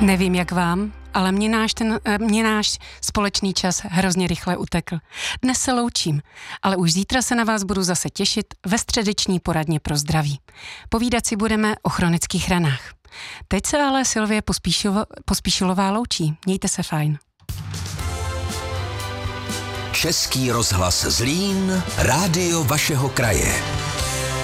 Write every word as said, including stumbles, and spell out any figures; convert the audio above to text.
Nevím, jak vám, ale mě náš, ten, mě náš společný čas hrozně rychle utekl. Dnes se loučím, ale už zítra se na vás budu zase těšit ve středeční poradně pro zdraví. Povídat si budeme o chronických ranách. Teď se ale Sylvie Pospíšilo, Pospíšilová loučí. Mějte se fajn. Český rozhlas Zlín, rádio vašeho kraje.